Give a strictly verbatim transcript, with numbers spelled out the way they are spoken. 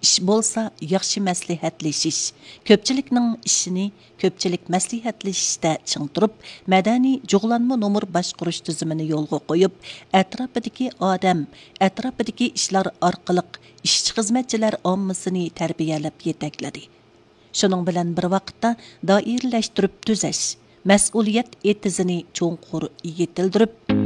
ish bo'lsa yaxshi maslahatlashish, ko'pchilikning ishini ko'pchilik maslahatlashishda ching turib, madaniy jug'lanma nomer boshqarish tizimini yo'lga qo'yib, atrofidagi odam, atrofidagi ishlar orqali ishchi xizmatchilar ommasini tarbiyalab yetakladi. Shuning bilan bir vaqtda doiralashtirib tuzash, mas'uliyat etizini cho'nqur yetildirib